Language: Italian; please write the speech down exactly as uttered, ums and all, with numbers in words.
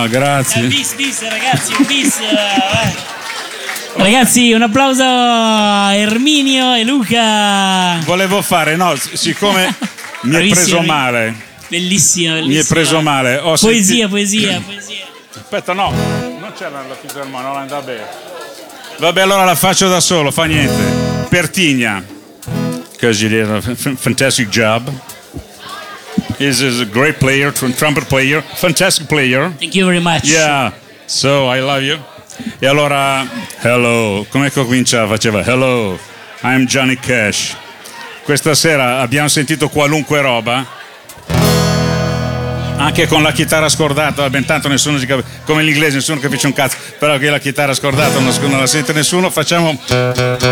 Ah, grazie. Eh, bis, bis, ragazzi, un bis. eh. Ragazzi, un applauso a Erminio e Luca. Volevo fare, no, siccome mi è preso male. Bellissima, bellissima. Mi è preso male. Ho poesia, senti... poesia, poesia. Aspetta, no, non c'era la fisarmonica, non andava bene. Vabbè, allora la faccio da solo, fa niente. Pertigna, because you did a fantastic job. He's a great player, trumpet player, fantastic player. Thank you very much. Yeah, so I love you. E allora, hello, come cominciava? Faceva, hello, I'm Johnny Cash. Questa sera abbiamo sentito qualunque roba, anche con la chitarra scordata, vabbè, tanto nessuno si capisce, come l'inglese nessuno capisce un cazzo, però che la chitarra scordata non la sente nessuno, facciamo...